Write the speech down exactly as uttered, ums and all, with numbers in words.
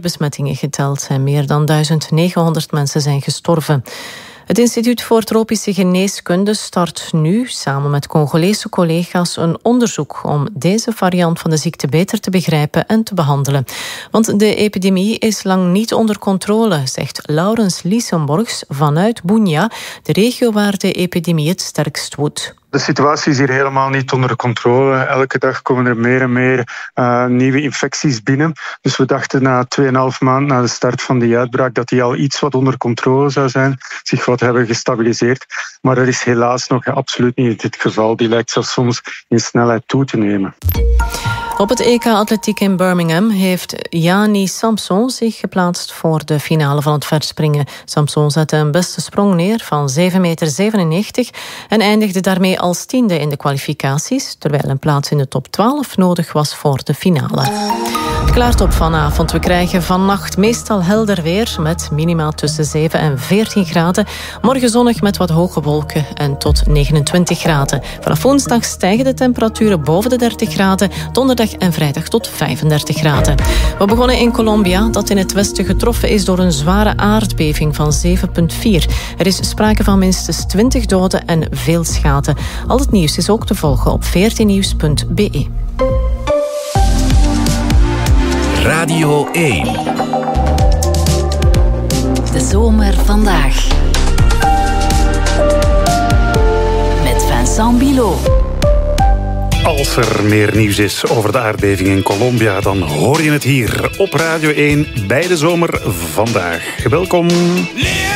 besmettingen geteld en meer dan duizend negenhonderd mensen zijn gestorven. Het Instituut voor Tropische Geneeskunde start nu samen met Congolese collega's een onderzoek om deze variant van de ziekte beter te begrijpen en te behandelen. Want de epidemie is lang niet onder controle, zegt Laurens Liesenborgs vanuit Bunia, de regio waar de epidemie het sterkst woedt. De situatie is hier helemaal niet onder controle. Elke dag komen er meer en meer uh, nieuwe infecties binnen. Dus we dachten na tweeënhalf maand na de start van die uitbraak dat die al iets wat onder controle zou zijn, zich wat hebben gestabiliseerd. Maar dat is helaas nog absoluut niet het geval. Die lijkt zelfs soms in snelheid toe te nemen. Op het E K Atletiek in Birmingham heeft Jani Samson zich geplaatst voor de finale van het verspringen. Samson zette een beste sprong neer van zeven meter zevenennegentig en eindigde daarmee als tiende in de kwalificaties, terwijl een plaats in de top twaalf nodig was voor de finale. Het klaart op vanavond. We krijgen vannacht meestal helder weer met minima tussen zeven en veertien graden. Morgen zonnig met wat hoge wolken en tot negenentwintig graden. Vanaf woensdag stijgen de temperaturen boven de dertig graden. Donderdag en vrijdag tot vijfendertig graden. We begonnen in Colombia, dat in het westen getroffen is door een zware aardbeving van zeven komma vier. Er is sprake van minstens twintig doden en veel schade. Al het nieuws is ook te volgen op veertien nieuws punt b e. Radio één. De zomer vandaag. Met Vincent Bilot. Als er meer nieuws is over de aardbeving in Colombia, dan hoor je het hier op Radio één bij de zomer vandaag. Welkom.